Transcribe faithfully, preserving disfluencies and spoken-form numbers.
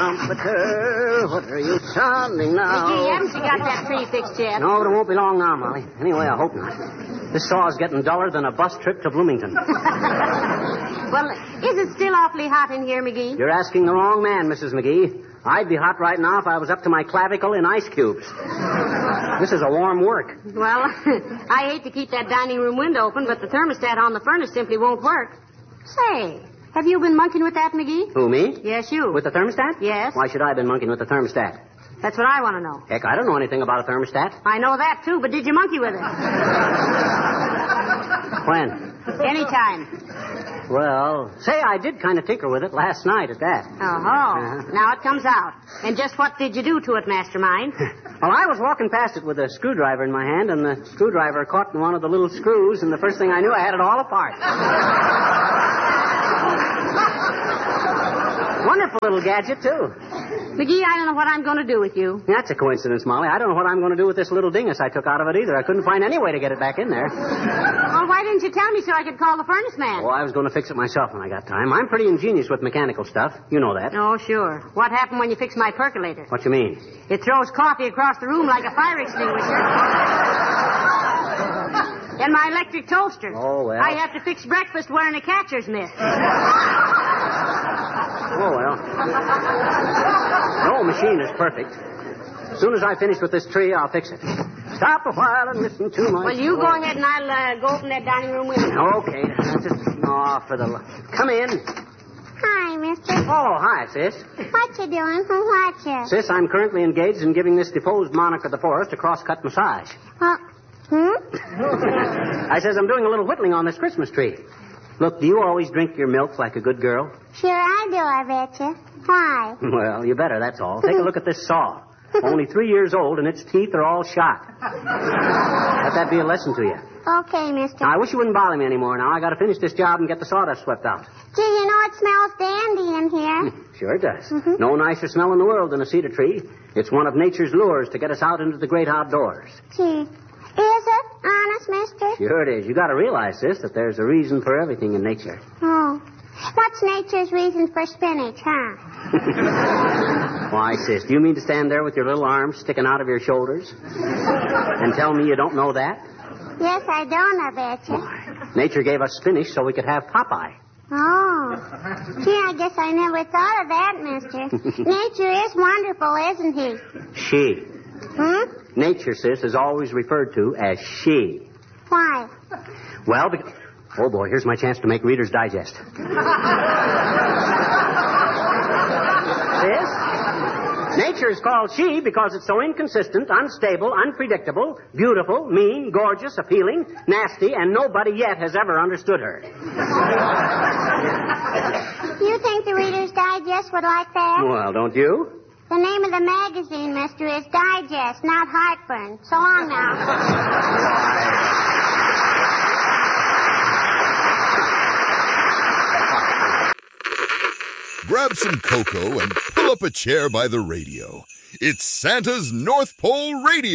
trumpeter, what are you sounding now? Mickey, haven't you got that tree fixed yet? No, but it won't be long now, Molly. Anyway, I hope not. This saw is getting duller than a bus trip to Bloomington. Well, is it still awfully hot in here, McGee? You're asking the wrong man, Missus McGee. I'd be hot right now if I was up to my clavicle in ice cubes. This is a warm work. Well, I hate to keep that dining room window open, but the thermostat on the furnace simply won't work. Say, have you been monkeying with that, McGee? Who, me? Yes, you. With the thermostat? Yes. Why should I have been monkeying with the thermostat? That's what I want to know. Heck, I don't know anything about a thermostat. I know that, too, but did you monkey with it? When? Anytime. Well, say I did kind of tinker with it last night at that. Oh, uh-huh. Now it comes out. And just what did you do to it, Mastermind? Well, I was walking past it with a screwdriver in my hand, and the screwdriver caught in one of the little screws, and the first thing I knew, I had it all apart. Wonderful little gadget, too. McGee, I don't know what I'm going to do with you. That's a coincidence, Molly. I don't know what I'm going to do with this little dingus I took out of it either. I couldn't find any way to get it back in there. Well, why didn't you tell me so I could call the furnace man? Oh, I was going to fix it myself when I got time. I'm pretty ingenious with mechanical stuff. You know that. Oh, sure. What happened when you fixed my percolator? What you mean? It throws coffee across the room like a fire extinguisher. And my electric toaster. Oh, well. I have to fix breakfast wearing a catcher's mitt. Oh, well. No machine is perfect. As soon as I finish with this tree, I'll fix it. Stop a while and listen to my... Well, you go ahead and I'll uh, go open that dining room window. Okay. That's just... Oh, for the... Come in. Hi, mister. Oh, hi, sis. What you doing? Who what you? Sis, I'm currently engaged in giving this deposed monarch of the forest a cross-cut massage. Well, hmm? I says I'm doing a little whittling on this Christmas tree. Look, do you always drink your milk like a good girl? Sure I do, I bet you. Why? Well, you better, that's all. Take a look at this saw. Only three years old, and its teeth are all shot. Let that be a lesson to you. Okay, mister. Now, I wish you wouldn't bother me anymore now. I got to finish this job and get the sawdust swept out. Gee, you know it smells dandy in here. Sure it does. Mm-hmm. No nicer smell in the world than a cedar tree. It's one of nature's lures to get us out into the great outdoors. Gee, is it? Honest, mister? Sure it is. You got to realize, sis, that there's a reason for everything in nature. Oh. What's nature's reason for spinach, huh? Why, sis, do you mean to stand there with your little arms sticking out of your shoulders and tell me you don't know that? Yes, I don't, I bet you. Why, nature gave us spinach so we could have Popeye. Oh. Gee, I guess I never thought of that, mister. Nature is wonderful, isn't he? She. Hmm? Nature, sis, is always referred to as she. Why? Well, because... Oh, boy, here's my chance to make Reader's Digest. Sis? Nature is called she because it's so inconsistent, unstable, unpredictable, beautiful, mean, gorgeous, appealing, nasty, and nobody yet has ever understood her. You think the Reader's Digest would like that? Well, don't you? The name of the magazine, mister, is Digest, not Heartburn. So long now. Grab some cocoa and pull up a chair by the radio. It's Santa's North Pole Radio.